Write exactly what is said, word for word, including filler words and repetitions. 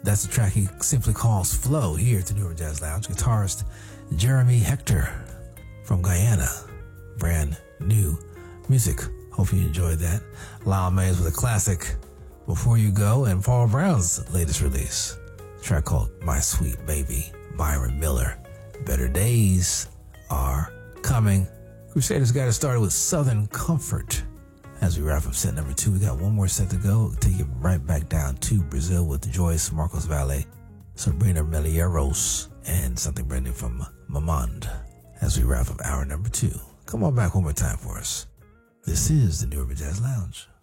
That's the track he simply calls Flow here at the New Urban Jazz Lounge. Guitarist Jeremy Hector from Guyana. Brand new music. Hope you enjoyed that. Lyle Mays with a classic, Before You Go, and Paul Brown's latest release. A track called My Sweet Baby, Byron Miller. Better days are coming. Crusaders got it started with Southern Comfort. As we wrap up set number two, we got one more set to go. Take it right back down to Brazil with Joyce Marcos Valle, Sabrina Melieros, and something brand new from Mamand. As we wrap up hour number two, come on back one more time for us. This is the New Urban Jazz Lounge.